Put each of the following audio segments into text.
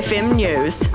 BFM News.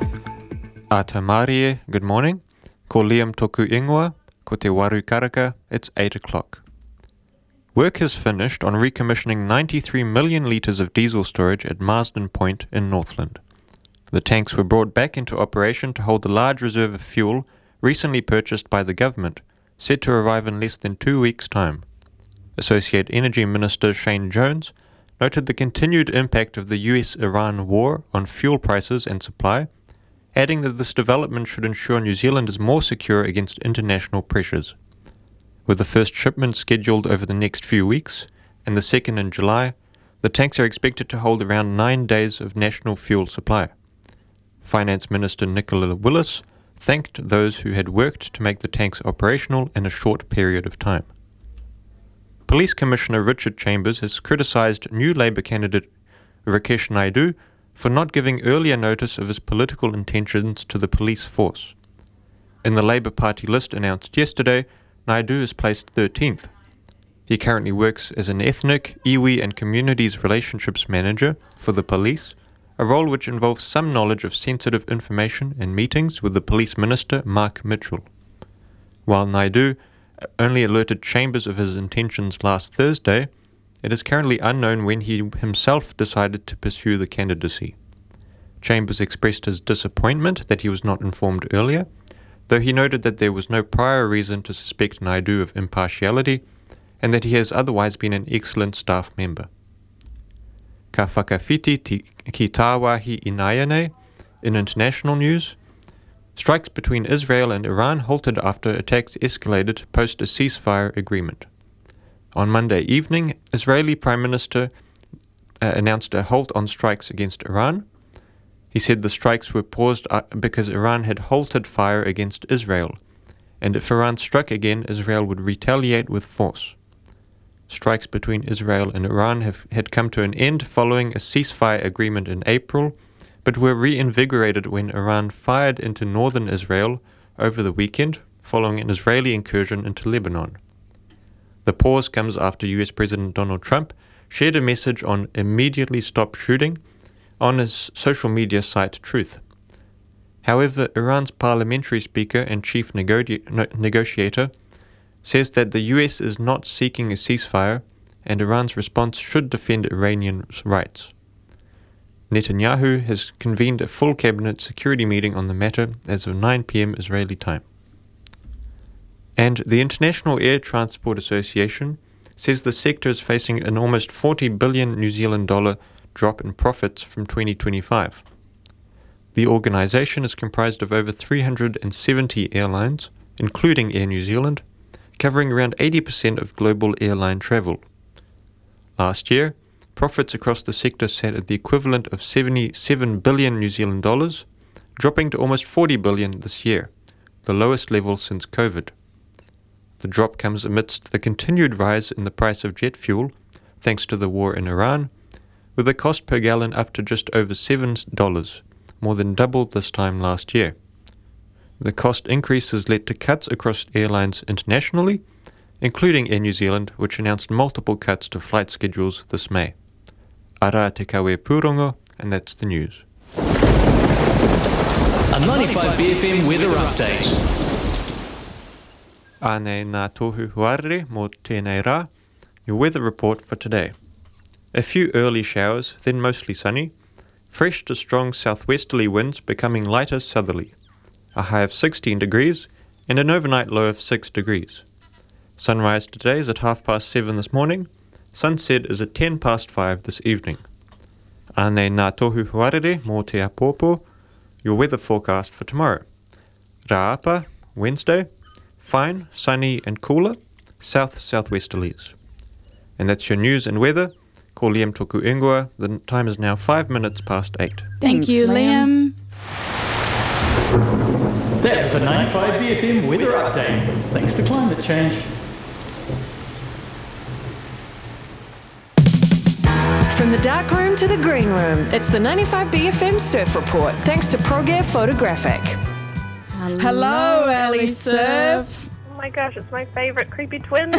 A te Mārie, good morning. Ko Liam toku ingoa, ko te waru karaka, it's 8 o'clock. Work has finished on recommissioning 93 million litres of diesel storage at Marsden Point in Northland. The tanks were brought back into operation to hold the large reserve of fuel recently purchased by the government, set to arrive in less than 2 weeks' time. Associate Energy Minister Shane Jones noted the continued impact of the US-Iran war on fuel prices and supply, adding that this development should ensure New Zealand is more secure against international pressures. With the first shipment scheduled over the next few weeks, and the second in July, the tanks are expected to hold around 9 days of national fuel supply. Finance Minister Nicola Willis thanked those who had worked to make the tanks operational in a short period of time. Police Commissioner Richard Chambers has criticised new Labour candidate Rakesh Naidu for not giving earlier notice of his political intentions to the police force. In the Labour Party list announced yesterday, Naidu is placed 13th. He currently works as an ethnic, iwi and communities relationships manager for the police, a role which involves some knowledge of sensitive information and meetings with the police minister Mark Mitchell. While Naidu only alerted Chambers of his intentions last Thursday, it is currently unknown when he himself decided to pursue the candidacy. Chambers expressed his disappointment that he was not informed earlier, though he noted that there was no prior reason to suspect Naidu of impartiality and that he has otherwise been an excellent staff member. Ka whakawhiti ki tāwahi inaianei. In international news, strikes between Israel and Iran halted after attacks escalated post a ceasefire agreement. On Monday evening, Israeli Prime Minister announced a halt on strikes against Iran. He said the strikes were paused because Iran had halted fire against Israel, and if Iran struck again, Israel would retaliate with force. Strikes between Israel and Iran had come to an end following a ceasefire agreement in April, but were reinvigorated when Iran fired into northern Israel over the weekend, following an Israeli incursion into Lebanon. The pause comes after US President Donald Trump shared a message on immediately stop shooting on his social media site Truth. However, Iran's parliamentary speaker and chief negotiator says that the US is not seeking a ceasefire and Iran's response should defend Iranians' rights. Netanyahu has convened a full cabinet security meeting on the matter as of 9 p.m. Israeli time. And the International Air Transport Association says the sector is facing an almost 40 billion New Zealand dollar drop in profits from 2025. The organisation is comprised of over 370 airlines, including Air New Zealand, covering around 80% of global airline travel. Last year, profits across the sector sat at the equivalent of 77 billion New Zealand dollars, dropping to almost 40 billion this year, the lowest level since COVID. The drop comes amidst the continued rise in the price of jet fuel, thanks to the war in Iran, with the cost per gallon up to just over $7, more than double this time last year. The cost increase has led to cuts across airlines internationally, including Air New Zealand, which announced multiple cuts to flight schedules this May. Ara te kawe pūrongo, and that's the news. A 95 BFM weather update. Ane nā tohu huarere mō tēnei rā, your weather report for today. A few early showers, then mostly sunny. Fresh to strong southwesterly winds becoming lighter southerly. A high of 16 degrees and an overnight low of 6 degrees. Sunrise today is at 7:30 this morning. Sunset is at 5:10 this evening. Ane nā tohu huarere mō te apōpō, your weather forecast for tomorrow. Rāapa, Wednesday, fine, sunny and cooler, south-southwesterlies. And that's your news and weather. Ko Liam toku ingoa. The time is now 5 minutes past 8. Thank you, Liam. That was a 95 BFM weather update. Thanks to climate change. From the dark room to the green room, it's the 95 BFM Surf Report, thanks to ProGear Photographic. Hello, Ali Surf. my gosh, it's my favourite creepy twins.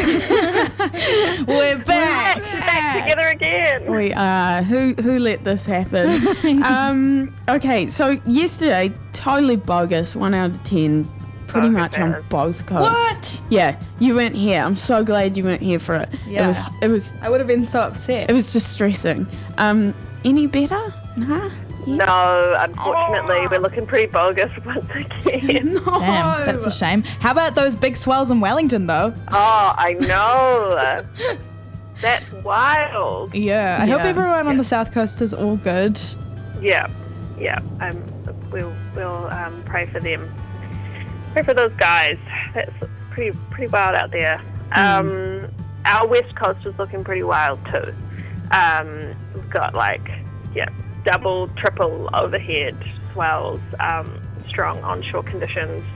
We're back. Back together again. We are. Who let this happen? Okay, so yesterday, totally bogus. 1 out of 10. Pretty Bogus much on as. both coasts. What? Yeah, you weren't here. I'm so glad you weren't here for it. Yeah. It was I would have been so upset. It was distressing. Any better? Nah. No, unfortunately, we're looking pretty bogus once again. No. Damn, that's a shame. How about those big swells in Wellington, though? Oh, I know. That's wild. Yeah, I hope Yeah. everyone on the South Coast is all good. Yeah. We'll pray for them. Pray for those guys. That's pretty wild out there. Our West Coast is looking pretty wild too. We've got double, triple overhead swells, strong onshore conditions.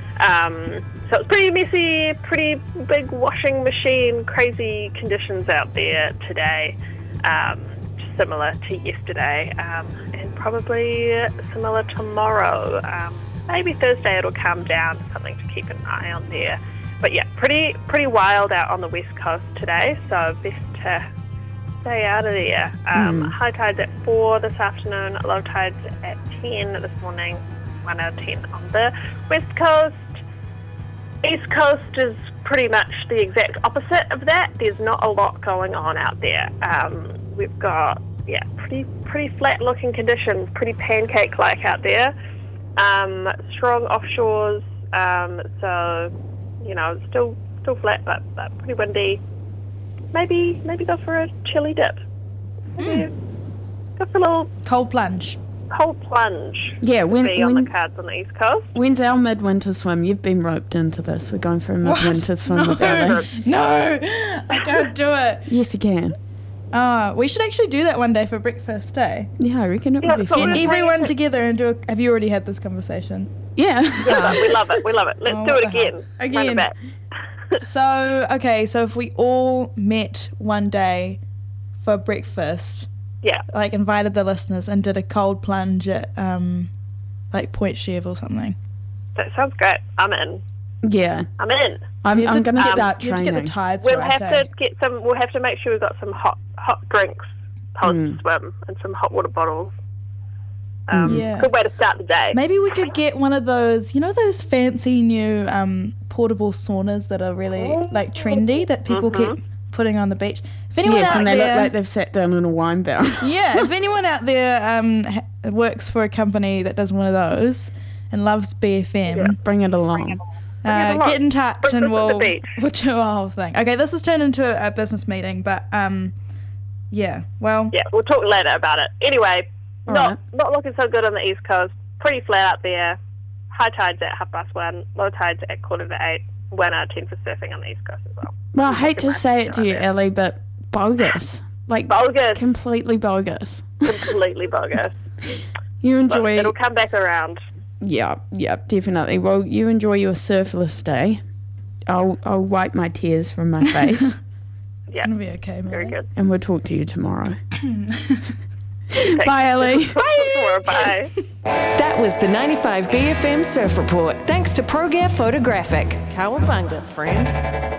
So it's pretty messy, pretty big washing machine, crazy conditions out there today, similar to yesterday, and probably similar tomorrow. Maybe Thursday it'll calm down, something to keep an eye on there. But yeah, pretty wild out on the West Coast today, so best to stay out of there. High tides at 4 this afternoon, low tides at 10 this morning, 1 out of 10 on the West Coast. East Coast is pretty much the exact opposite of that. There's not a lot going on out there. We've got, pretty flat looking conditions, pretty pancake-like out there. Strong offshores, so, still flat, but pretty windy. Maybe go for a chilly dip. Maybe go for a little Cold plunge. cold plunge. Yeah, Be on the cards on the East Coast. when's our midwinter swim? You've been roped into this. We're going for a midwinter swim with Ellie. No, I can't do it. Yes, you can. We should actually do that one day for breakfast, eh? Yeah, I reckon it would be so fun. we're- Everyone together and do a... Have you already had this conversation? Yeah. We love it. Let's Oh, do what it the hell. again. Run it Again. back. So if we all met one day for breakfast, Yeah. invited the listeners and did a cold plunge at, Point Chev or something. That sounds great. I'm in. Yeah. I'm in. I'm You have going to start You have to training. get the tides We'll right, have eh? to get some. We'll have to make sure we've got some hot drinks post swim and some hot water bottles. Yeah. Good way to start the day. Maybe we could get one of those, those fancy new portable saunas that are really trendy that people keep putting on the beach. If anyone Yes, out and they there, look like they've sat down in a wine barrel. yeah, if anyone out there works for a company that does one of those and loves BFM, Bring it along. along. get in touch Bring and us to the we'll beach. do a whole thing. Okay, this has turned into a business meeting, but yeah, well, Yeah, we'll talk later about it. Anyway, All not looking so good on the East Coast. Pretty flat up there. High tides at 1:30, low tides at 7:45. 1 out of 10 for surfing on the East Coast as well. Well, I hate to say it to you, idea. Ellie, but bogus. Bogus. Completely bogus. Completely bogus. You Look, enjoy... it'll come back around. Yeah, definitely. Well, you enjoy your surfless day. I'll wipe my tears from my face, it's gonna be okay, man. Very good. and we'll talk to you tomorrow. Bye, Ellie. Bye. That was the 95 BFM Surf Report. Thanks to ProGear Photographic. Cowabunga, friend.